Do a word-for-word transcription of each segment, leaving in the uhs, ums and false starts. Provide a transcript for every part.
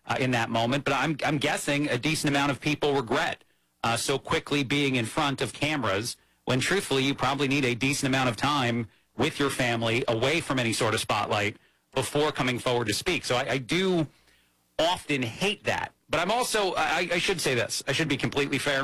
uh, in that moment. But I'm, I'm guessing a decent amount of people regret uh, so quickly being in front of cameras when, truthfully, you probably need a decent amount of time with your family away from any sort of spotlight before coming forward to speak. So I, I do often hate that. But I'm also, I, I should say this, I should be completely fair.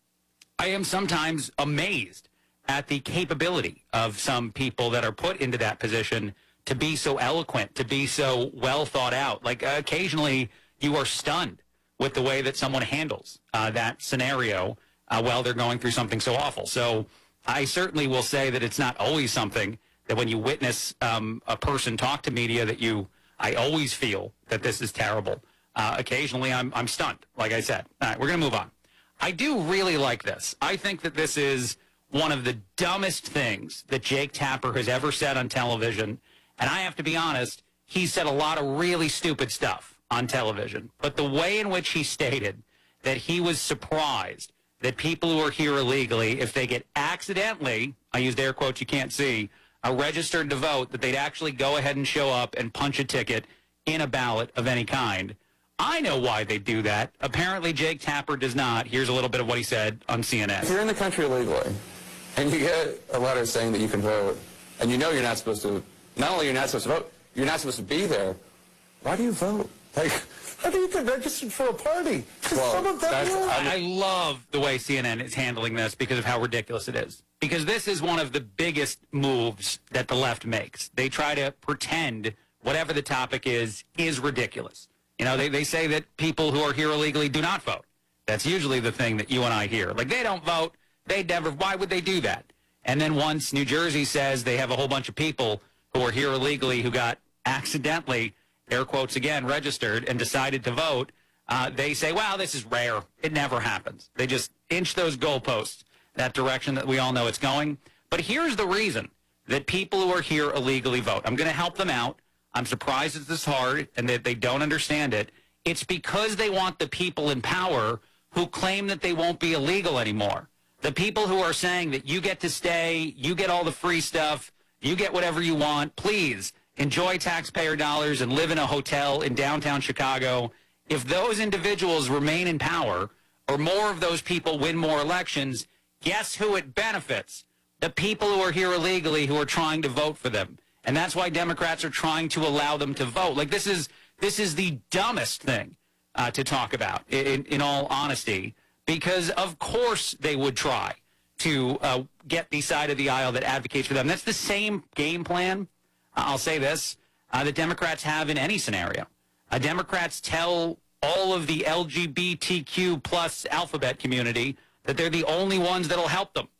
I am sometimes amazed at the capability of some people that are put into that position to be so eloquent, to be so well thought out. Like uh, occasionally you are stunned with the way that someone handles uh, that scenario uh, while they're going through something so awful. So I certainly will say that it's not always something that when you witness um, a person talk to media that you, I always feel that this is terrible. Uh, occasionally I'm, I'm stunned, like I said. All right, we're going to move on. I do really like this. I think that this is one of the dumbest things that Jake Tapper has ever said on television. And I have to be honest, he said a lot of really stupid stuff on television. But the way in which he stated that he was surprised that people who are here illegally, if they get accidentally, I used air quotes you can't see, are registered to vote, that they'd actually go ahead and show up and punch a ticket in a ballot of any kind. I know why they do that. Apparently, Jake Tapper does not. Here's a little bit of what he said on C N N. If you're in the country illegally, and you get a letter saying that you can vote, and you know you're not supposed to, not only you're not supposed to vote, you're not supposed to be there, why do you vote? Like, I think you get registered for a party. Well, some of them I, I love the way C N N is handling this because of how ridiculous it is. Because this is one of the biggest moves that the left makes. They try to pretend whatever the topic is, is ridiculous. You know, they, they say that people who are here illegally do not vote. That's usually the thing that you and I hear. Like, they don't vote. They never. Why would they do that? And then once New Jersey says they have a whole bunch of people who are here illegally who got accidentally, air quotes again, registered and decided to vote, uh, they say, wow, this is rare. It never happens. They just inch those goalposts that direction that we all know it's going. But here's the reason that people who are here illegally vote. I'm going to help them out. I'm surprised it's this hard and that they don't understand it. It's because they want the people in power who claim that they won't be illegal anymore. The people who are saying that you get to stay, you get all the free stuff, you get whatever you want, please enjoy taxpayer dollars and live in a hotel in downtown Chicago. If those individuals remain in power or more of those people win more elections, guess who it benefits? The people who are here illegally who are trying to vote for them. And that's why Democrats are trying to allow them to vote. Like, this is this is the dumbest thing uh, to talk about, in, in all honesty, because of course they would try to uh, get the side of the aisle that advocates for them. That's the same game plan, uh, I'll say this, uh, that Democrats have in any scenario. Uh, Democrats tell all of the L G B T Q plus alphabet community that they're the only ones that'll help them.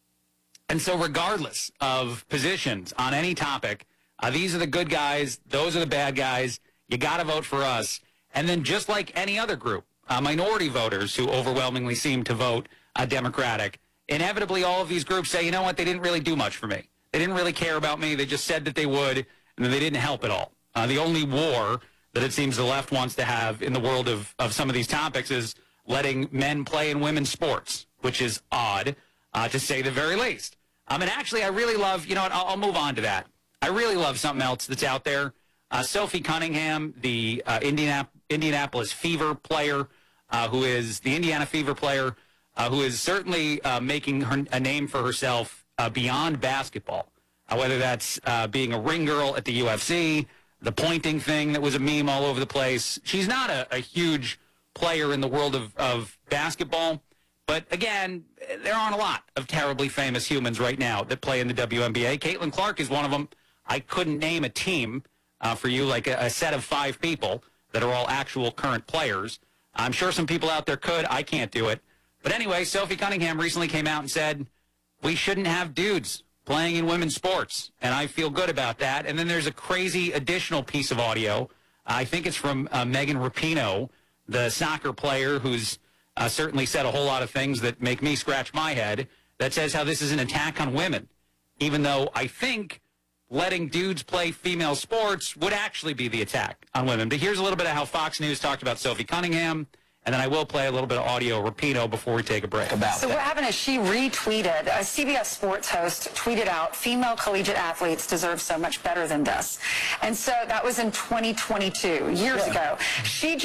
And so regardless of positions on any topic, uh, these are the good guys, those are the bad guys, you got to vote for us. And then just like any other group, uh, minority voters who overwhelmingly seem to vote uh, Democratic, inevitably all of these groups say, you know what, they didn't really do much for me. They didn't really care about me. They just said that they would, and then they didn't help at all. Uh, the only war that it seems the left wants to have in the world of, of some of these topics is letting men play in women's sports, which is odd. Uh, to say the very least. Um, and actually, I really love, you know what, I'll, I'll move on to that. I really love something else that's out there. Uh, Sophie Cunningham, the uh, Indianap- Indianapolis Fever player, uh, who is the Indiana Fever player, uh, who is certainly uh, making her, a name for herself uh, beyond basketball, uh, whether that's uh, being a ring girl at the U F C, the pointing thing that was a meme all over the place. She's not a, a huge player in the world of, of basketball. But, again, there aren't a lot of terribly famous humans right now that play in the W N B A. Caitlin Clark is one of them. I couldn't name a team uh, for you, like a, a set of five people that are all actual current players. I'm sure some people out there could. I can't do it. But anyway, Sophie Cunningham recently came out and said, we shouldn't have dudes playing in women's sports, and I feel good about that. And then there's a crazy additional piece of audio. I think it's from uh, Megan Rapinoe, the soccer player who's Uh, certainly said a whole lot of things that make me scratch my head, that says how this is an attack on women, even though I think letting dudes play female sports would actually be the attack on women. But here's a little bit of how Fox News talked about Sophie Cunningham, and then I will play a little bit of audio Rapinoe before we take a break. About so that. What happened is she retweeted, a C B S Sports host tweeted out, female collegiate athletes deserve so much better than this. And so that was in twenty twenty-two, years yeah. ago. She